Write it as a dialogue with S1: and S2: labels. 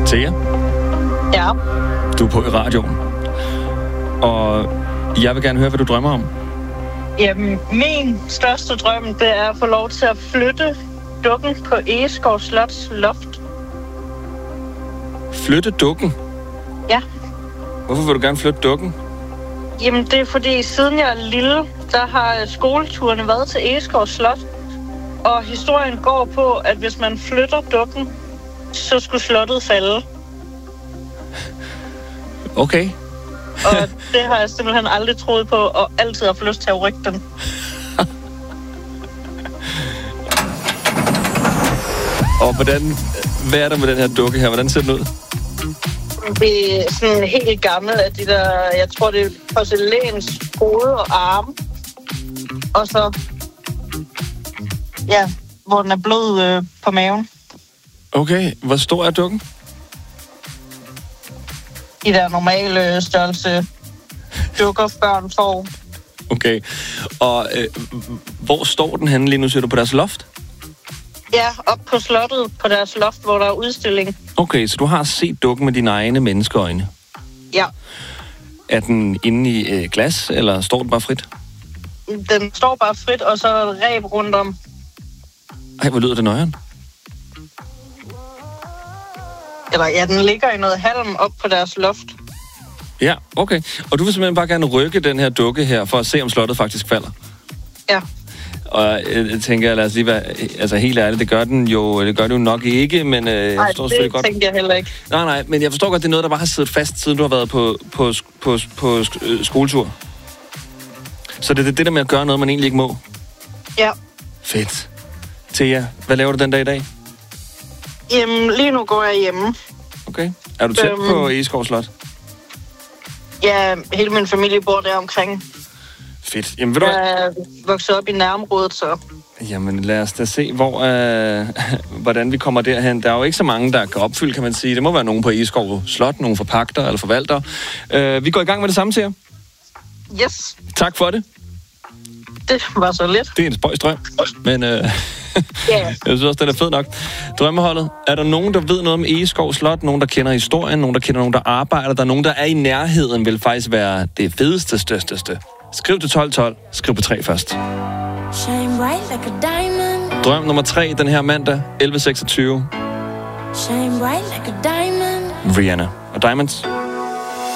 S1: Thea?
S2: Ja.
S1: Du er på i radioen. Og jeg vil gerne høre, hvad du drømmer om.
S2: Jamen, min største drøm, det er at få lov til at flytte dukken på Egeskov Slots loft.
S1: Flytte dukken?
S2: Ja.
S1: Hvorfor vil du gerne flytte dukken?
S2: Jamen, det er fordi, siden jeg er lille, der har skoleturene været til Egeskov Slot. Og historien går på, at hvis man flytter dukken, så skulle slottet falde.
S1: Okay.
S2: Og det har jeg simpelthen aldrig troet på, og altid haft lyst til at rykke den.
S1: Og hvad er der med den her dukke her? Hvordan ser den ud?
S2: Det er sådan helt gammel af de der, jeg tror det er porcelæns hoved og arme. Og så, ja, hvor den er blød på maven.
S1: Okay, hvor stor er dukken?
S2: De der normale størrelse dukker børn får.
S1: Okay, og hvor står den henne lige nu, siger du, på deres loft?
S2: Ja, op på slottet på deres loft, hvor der er udstilling.
S1: Okay, så du har set dukken med dine egne menneskeøjne?
S2: Ja.
S1: Er den inde i glas, eller står den bare frit?
S2: Den står bare frit, og så er der et ræb rundt om.
S1: Ej, hvor lyder det nøjeren?
S2: Eller ja, den ligger i noget halm op på deres loft.
S1: Ja, okay. Og du vil simpelthen bare gerne rykke den her dukke her, for at se, om slottet faktisk falder?
S2: Ja.
S1: Og jeg tænker, lad os lige være, altså helt ærligt, det gør det jo nok ikke, men jeg forstår selvfølgelig godt.
S2: Nej, det tænker jeg heller ikke.
S1: Nej, men jeg forstår godt, det er noget, der bare har siddet fast, siden du har været på skoletur. Så det er det der med at gøre noget, man egentlig ikke må?
S2: Ja.
S1: Fedt. Thea, hvad laver du den dag i dag?
S2: Jamen, lige nu går jeg hjemme.
S1: Okay. Er du tæt på Egeskov Slot?
S2: Ja, hele min familie bor der omkring.
S1: Fedt. Jamen, ved du
S2: jeg er vokset op i nærområdet, så...
S1: Jamen, lad os da se, hvordan vi kommer derhen. Der er jo ikke så mange, der kan opfylde, kan man sige. Det må være nogen på Egeskov Slot, nogen forpagter eller forvaltere. Vi går i gang med det samme, Thea.
S2: Yes.
S1: Tak for det.
S2: Det var så lidt.
S1: Det er en spøjsdrøm, men jeg synes også, den er fed nok. Drømmeholdet. Er der nogen, der ved noget om Egeskov Slot? Nogen, der kender historien? Nogen, der kender nogen, der arbejder? Der er nogen, der er i nærheden, vil faktisk være det fedeste, største. Skriv til 1212. Skriv på 3 først. Drøm nummer 3 den her mandag, 11.26. Rihanna og Diamonds.